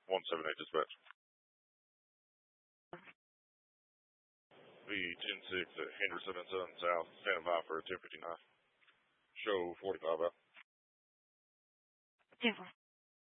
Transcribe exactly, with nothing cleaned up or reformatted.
one seven eight dispatch. V ten six at Henderson and Sun South, standing by for a ten fifty-nine. Show forty-five out. ten four.